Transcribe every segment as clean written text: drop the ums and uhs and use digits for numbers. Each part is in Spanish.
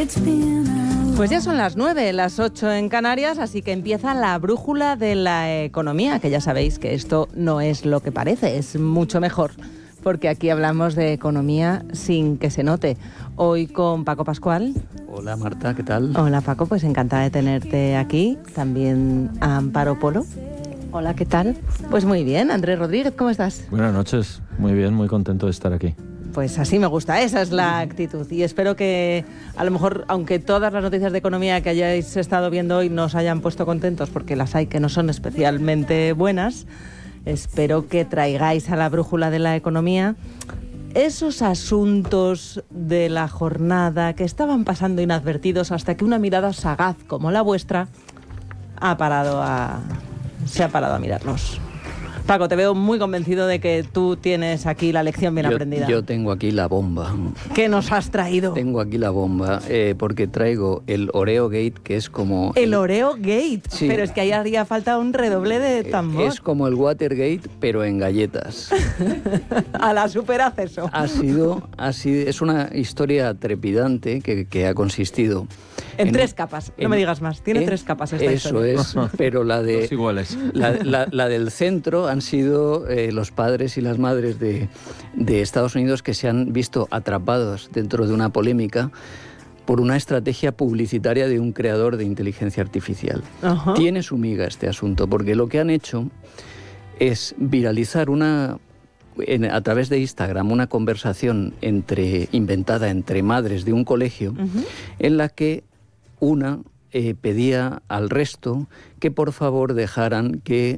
Pues ya son las 9, las 8 en Canarias, así que empieza la brújula de la economía, que ya sabéis que esto no es lo que parece, es mucho mejor, porque aquí hablamos de economía sin que se note. Hoy con Paco Pascual. Hola Marta, ¿qué tal? Hola Paco, pues encantada de tenerte aquí. También a Amparo Polo. Hola, ¿qué tal? Pues muy bien. Andrés Rodríguez, ¿cómo estás? Buenas noches, muy bien, muy contento de estar aquí. Pues así me gusta, esa es la actitud. Y espero que, a lo mejor, aunque todas las noticias de economía que hayáis estado viendo hoy nos hayan puesto contentos, porque las hay que no son especialmente buenas, espero que traigáis a la brújula de la economía esos asuntos de la jornada que estaban pasando inadvertidos hasta que una mirada sagaz como la vuestra se ha parado a mirarlos. Paco, te veo muy convencido de que tú tienes aquí la lección bien aprendida. Yo tengo aquí la bomba. ¿Qué nos has traído? Tengo aquí la bomba, porque traigo el Oreo Gate, que es como... El Oreo Gate, sí. Pero es que ahí haría falta un redoble de tambor. Es como el Watergate, pero en galletas. A la superacceso. Es una historia trepidante que ha consistido... En 3 capas, no me digas más. Tiene 3 capas esta historia. Eso es, pero la de... Dos iguales. La del centro han sido los padres y las madres de Estados Unidos que se han visto atrapados dentro de una polémica por una estrategia publicitaria de un creador de inteligencia artificial. Uh-huh. Tiene su miga este asunto, porque lo que han hecho es viralizar a través de Instagram una conversación inventada entre madres de un colegio, uh-huh, en la que una pedía al resto que por favor dejaran que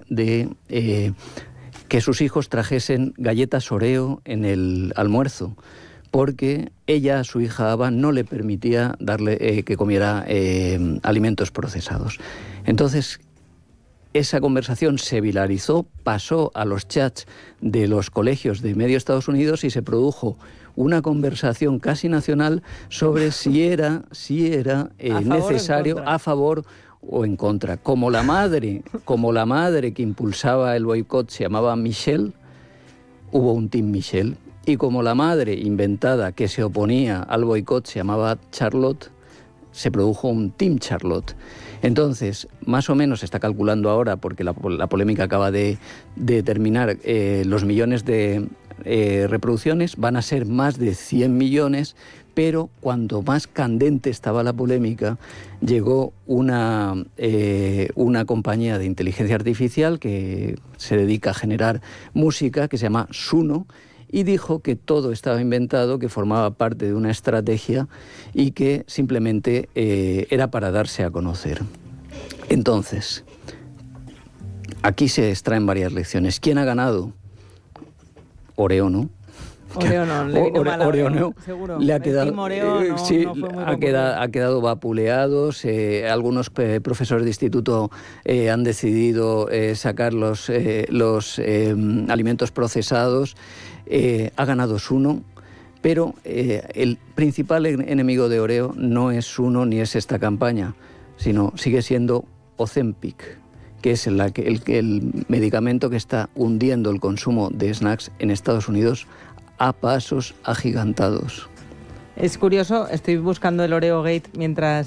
sus hijos trajesen galletas Oreo en el almuerzo, porque ella a su hija Ava no le permitía darle que comiera alimentos procesados. Entonces, esa conversación se viralizó, pasó a los chats de los colegios de medio Estados Unidos y se produjo una conversación casi nacional sobre si era necesario, a favor o en contra. Como la madre que impulsaba el boicot se llamaba Michelle, hubo un Team Michelle. Y como la madre inventada que se oponía al boicot se llamaba Charlotte, se produjo un Team Charlotte. Entonces, más o menos se está calculando ahora, porque la polémica acaba de terminar, los millones de reproducciones van a ser más de 100 millones, pero cuanto más candente estaba la polémica, llegó una compañía de inteligencia artificial que se dedica a generar música, que se llama Suno, y dijo que todo estaba inventado, que formaba parte de una estrategia y que simplemente era para darse a conocer. Entonces, aquí se extraen varias lecciones. ¿Quién ha ganado? Oreo no. Oreo no, le vino mal a Oreo no. Seguro. Le ha quedado, Oreo sí, no fue muy ha quedado vapuleados. Algunos profesores de instituto han decidido sacar los alimentos procesados. Ha ganado Suno, pero el principal enemigo de Oreo no es Suno ni es esta campaña, sino sigue siendo Ozempic, que es el medicamento que está hundiendo el consumo de snacks en Estados Unidos a pasos agigantados. Es curioso, estoy buscando el Oreo Gate mientras